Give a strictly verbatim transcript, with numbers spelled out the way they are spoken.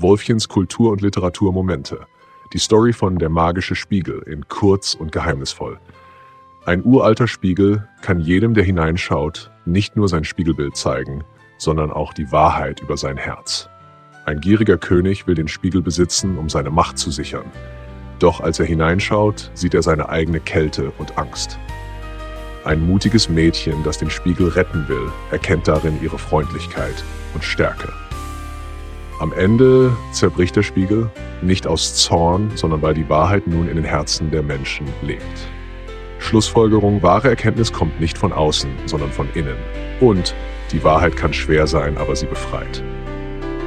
Wolfchens Kultur- und Literaturmomente. Die Story von Der magische Spiegel in kurz und geheimnisvoll. Ein uralter Spiegel kann jedem, der hineinschaut, nicht nur sein Spiegelbild zeigen, sondern auch die Wahrheit über sein Herz. Ein gieriger König will den Spiegel besitzen, um seine Macht zu sichern. Doch als er hineinschaut, sieht er seine eigene Kälte und Angst. Ein mutiges Mädchen, das den Spiegel retten will, erkennt darin ihre Freundlichkeit und Stärke. Am Ende zerbricht der Spiegel, nicht aus Zorn, sondern weil die Wahrheit nun in den Herzen der Menschen lebt. Schlussfolgerung: wahre Erkenntnis kommt nicht von außen, sondern von innen. Und die Wahrheit kann schwer sein, aber sie befreit.